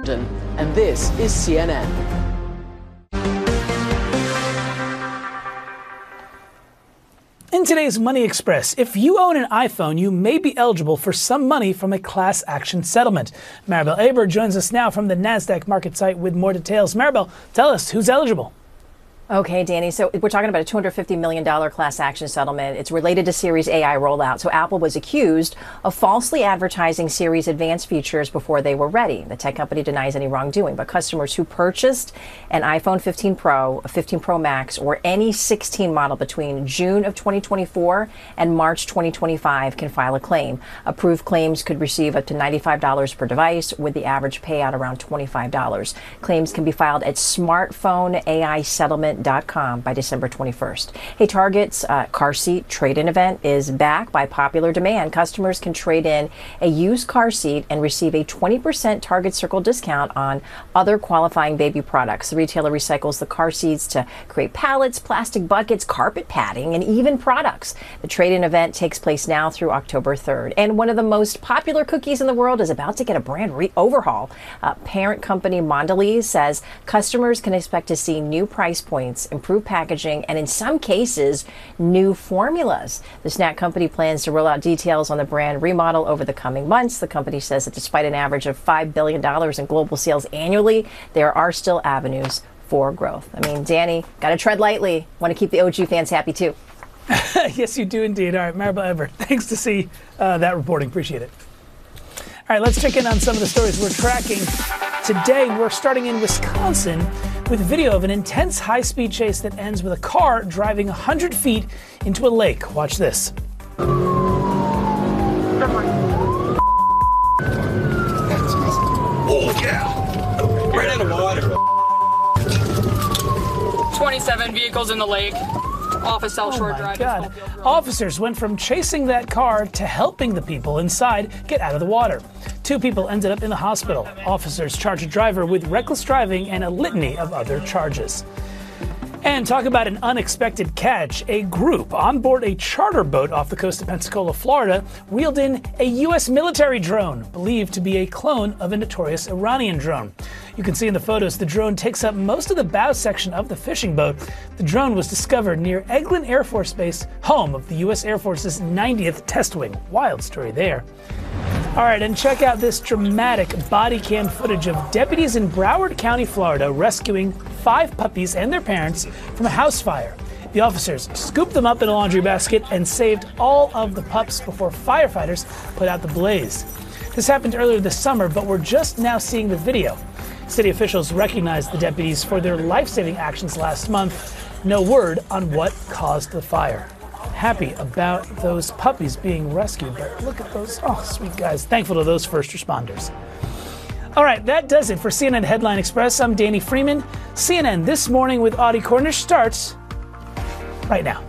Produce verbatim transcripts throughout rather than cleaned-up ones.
And this is C N N. In today's Money Express, if you own an iPhone, you may be eligible for some money from a class action settlement. Maribel Aber joins us now from the NASDAQ market site with more details. Maribel, tell us, who's eligible? Okay, Danny. So we're talking about a two hundred fifty million dollars class action settlement. It's related to Siri's A I rollout. So Apple was accused of falsely advertising Siri's advanced features before they were ready. The tech company denies any wrongdoing, but customers who purchased an iPhone fifteen Pro, a fifteen Pro Max, or any sixteen model between June of twenty twenty-four and March twenty twenty-five can file a claim. Approved claims could receive up to ninety-five dollars per device, with the average payout around twenty-five dollars. Claims can be filed at smartphone A I settlement dot com by December twenty-first. Hey, Target's uh, car seat trade-in event is back by popular demand. Customers can trade in a used car seat and receive a twenty percent Target Circle discount on other qualifying baby products. The retailer recycles the car seats to create pallets, plastic buckets, carpet padding, and even products. The trade-in event takes place now through October third. And one of the most popular cookies in the world is about to get a brand re- overhaul. Uh, parent company Mondelez says customers can expect to see new price points, improved packaging, and in some cases, new formulas. The snack company plans to roll out details on the brand remodel over the coming months. The company says that despite an average of five billion dollars in global sales annually, there are still avenues for growth. I mean, Danny, got to tread lightly. Want to keep the O G fans happy, too. Yes, you do indeed. All right, Maribel Aber, thanks to see uh, that reporting. Appreciate it. All right, let's check in on some of the stories we're tracking. Today, we're starting in Wisconsin with video of an intense high-speed chase that ends with a car driving one hundred feet into a lake. Watch this. Oh, yeah. Right in the water. twenty-seven vehicles in the lake off of South Shore Oh my Drive. God. Officers went from chasing that car to helping the people inside get out of the water. Two people ended up in the hospital. Officers charged a driver with reckless driving and a litany of other charges. And talk about an unexpected catch. A group on board a charter boat off the coast of Pensacola, Florida, wheeled in a U S military drone, believed to be a clone of a notorious Iranian drone. You can see in the photos the drone takes up most of the bow section of the fishing boat. The drone was discovered near Eglin Air Force Base, home of the U S Air Force's ninetieth test wing. Wild story there. All right, and check out this dramatic body cam footage of deputies in Broward County, Florida, rescuing five puppies and their parents from a house fire. The officers scooped them up in a laundry basket and saved all of the pups before firefighters put out the blaze. This happened earlier this summer, but we're just now seeing the video. City officials recognized the deputies for their life-saving actions last month. No word on what caused the fire. Happy about those puppies being rescued, but look at those, oh, sweet guys. Thankful to those first responders. All right, that does it for C N N Headline Express. I'm Danny Freeman. C N N This Morning with Audie Cornish starts right now.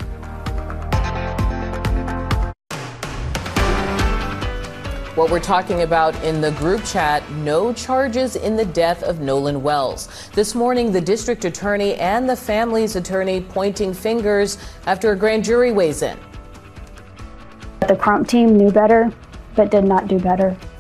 What we're talking about in the group chat, no charges in the death of Nolan Wells. This morning, the district attorney and the family's attorney pointing fingers after a grand jury weighs in. The Crump team knew better, but did not do better.